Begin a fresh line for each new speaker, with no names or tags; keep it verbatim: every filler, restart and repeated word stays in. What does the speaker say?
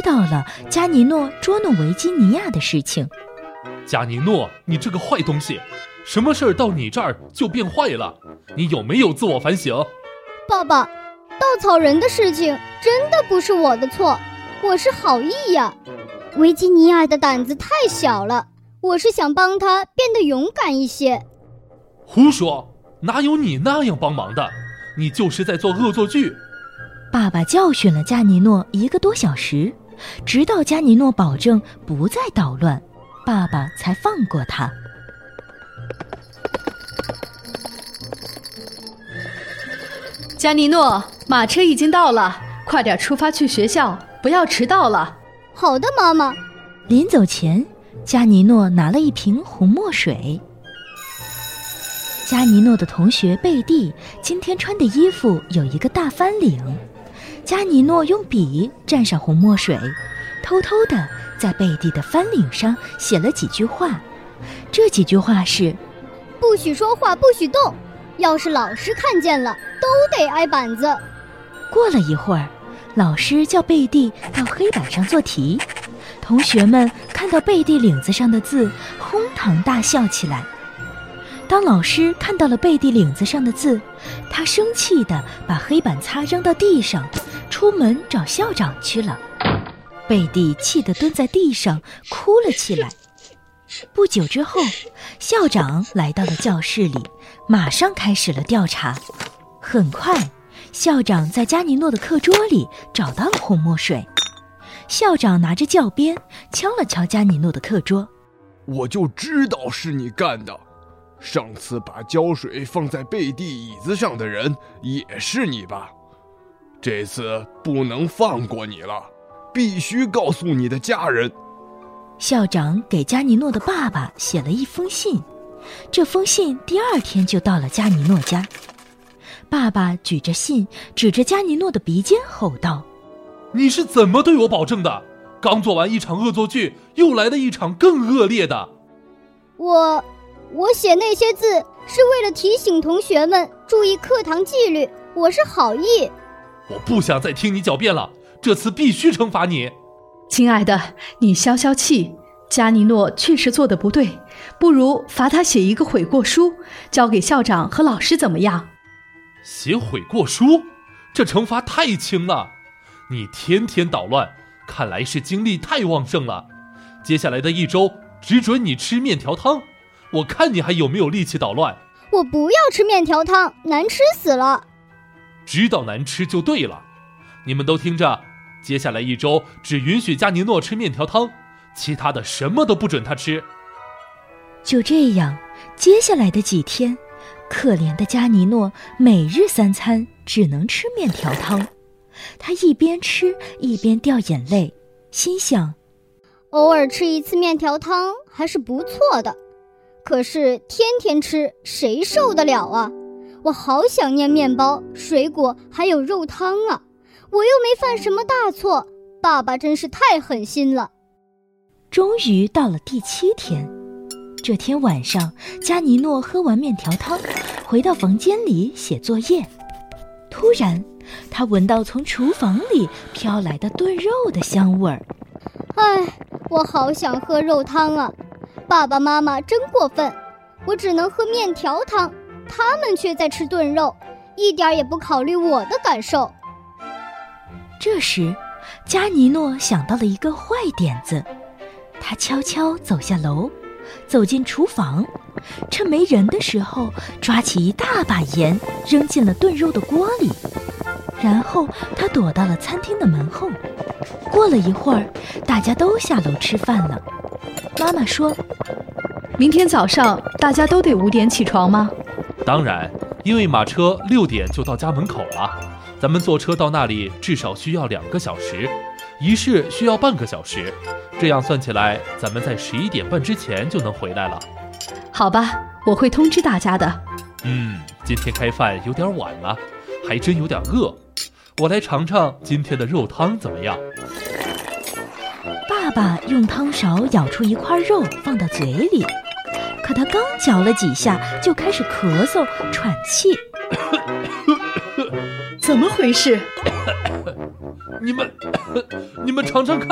道了加尼诺捉弄维吉尼亚的事情。
加尼诺，你这个坏东西，什么事儿到你这儿就变坏了？你有没有自我反省？
爸爸，稻草人的事情真的不是我的错，我是好意呀。维吉尼亚的胆子太小了，我是想帮他变得勇敢一些。
胡说，哪有你那样帮忙的？你就是在做恶作剧。
爸爸教训了加尼诺一个多小时，直到加尼诺保证不再捣乱，爸爸才放过他。
加尼诺，马车已经到了，快点出发去学校，不要迟到了。
好的，妈妈。
临走前，加尼诺拿了一瓶红墨水。加尼诺的同学贝蒂今天穿的衣服有一个大翻领，加尼诺用笔蘸上红墨水，偷偷地在贝蒂的翻领上写了几句话。这几句话是：
不许说话，不许动，要是老师看见了都得挨板子。
过了一会儿，老师叫贝蒂到黑板上做题，同学们看到贝蒂领子上的字，哄堂大笑起来。当老师看到了贝蒂领子上的字，他生气地把黑板擦扔到地上，出门找校长去了。贝蒂气得蹲在地上哭了起来。不久之后，校长来到了教室里，马上开始了调查。很快，校长在加尼诺的课桌里找到了红墨水。校长拿着教鞭敲了敲加尼诺的课桌。
我就知道是你干的，上次把胶水放在贝蒂椅子上的人也是你吧？这次不能放过你了，必须告诉你的家人。
校长给加尼诺的爸爸写了一封信，这封信第二天就到了加尼诺家。爸爸举着信指着加尼诺的鼻尖吼道：
你是怎么对我保证的？刚做完一场恶作剧，又来了一场更恶劣的。
我我写那些字是为了提醒同学们注意课堂纪律，我是好意。
我不想再听你狡辩了，这次必须惩罚你。
亲爱的，你消消气，加尼诺确实做得不对，不如罚他写一个悔过书，交给校长和老师怎么样？
写悔过书？这惩罚太轻了。你天天捣乱，看来是精力太旺盛了。接下来的一周只准你吃面条汤，我看你还有没有力气捣乱。
我不要吃面条汤，难吃死了。
知道难吃就对了。你们都听着，接下来一周只允许加尼诺吃面条汤，其他的什么都不准他吃。
就这样，接下来的几天，可怜的加尼诺每日三餐只能吃面条汤。他一边吃一边掉眼泪，心想：
偶尔吃一次面条汤还是不错的，可是天天吃谁受得了啊？我好想念面包、水果还有肉汤啊！我又没犯什么大错，爸爸真是太狠心了。
终于到了第七天，这天晚上，加尼诺喝完面条汤，回到房间里写作业。突然，他闻到从厨房里飘来的炖肉的香味儿。
唉，我好想喝肉汤啊！爸爸妈妈真过分，我只能喝面条汤，他们却在吃炖肉，一点也不考虑我的感受。
这时，加尼诺想到了一个坏点子，他悄悄走下楼，走进厨房，趁没人的时候，抓起一大把盐扔进了炖肉的锅里，然后他躲到了餐厅的门后。过了一会儿，大家都下楼吃饭了。妈妈说：
明天早上大家都得五点起床吗？
当然，因为马车六点就到家门口了，咱们坐车到那里至少需要两个小时，仪式需要半个小时，这样算起来，咱们在十一点半之前就能回来了。
好吧，我会通知大家的。
嗯，今天开饭有点晚了，还真有点饿。我来尝尝今天的肉汤怎么样？
爸爸用汤勺舀出一块肉放到嘴里，可他刚嚼了几下就开始咳嗽喘气。
怎么回事？
你们你们尝尝看。